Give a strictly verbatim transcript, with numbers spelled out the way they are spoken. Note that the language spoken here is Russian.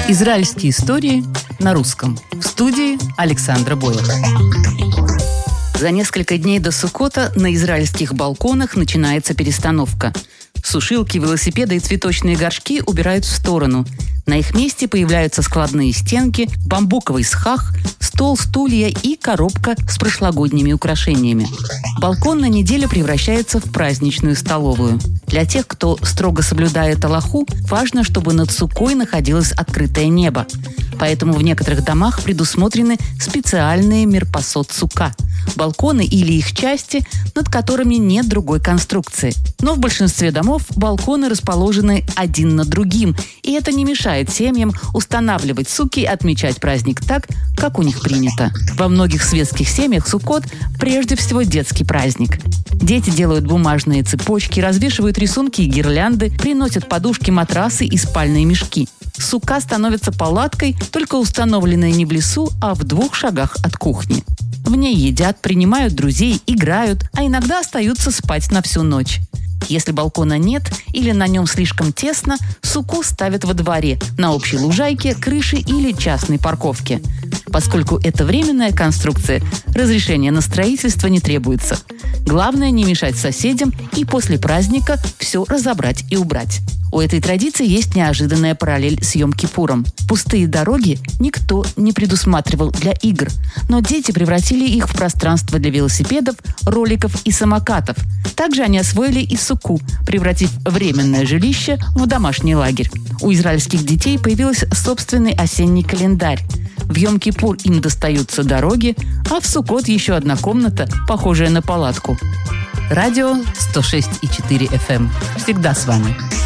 Израильские истории на русском. В студии Александра Бойлер. За несколько дней до Суккота на израильских балконах начинается перестановка. Сушилки, велосипеды и цветочные горшки убирают в сторону. На их месте появляются складные стенки, бамбуковый схах, стол, стулья и коробка с прошлогодними украшениями. Балкон на неделю превращается в праздничную столовую. Для тех, кто строго соблюдает алаху, важно, чтобы над Суккой находилось открытое небо. Поэтому в некоторых домах предусмотрены специальные мерпасот сука – балконы или их части, над которыми нет другой конструкции. Но в большинстве домов балконы расположены один над другим, и это не мешает семьям устанавливать суки и отмечать праздник так, как у них принято. Во многих светских семьях Суккот прежде всего детский праздник. Дети делают бумажные цепочки, развешивают рисунки и гирлянды, приносят подушки, матрасы и спальные мешки. Сука становится палаткой, только установленной не в лесу, а в двух шагах от кухни. В ней едят, принимают друзей, играют, а иногда остаются спать на всю ночь. Если балкона нет или на нем слишком тесно, суку ставят во дворе, на общей лужайке, крыше или частной парковке. Поскольку это временная конструкция, разрешения на строительство не требуется. Главное не мешать соседям и после праздника все разобрать и убрать. У этой традиции есть неожиданная параллель с Йом-Кипуром. Пустые дороги никто не предусматривал для игр, но дети превратили их в пространство для велосипедов, роликов и самокатов. Также они освоили и суку, превратив временное жилище в домашний лагерь. У израильских детей появился собственный осенний календарь. В Йом-Кипур им достаются дороги, а в Суккот еще одна комната, похожая на палатку. Радио сто шесть и четыре эф эм. Всегда с вами.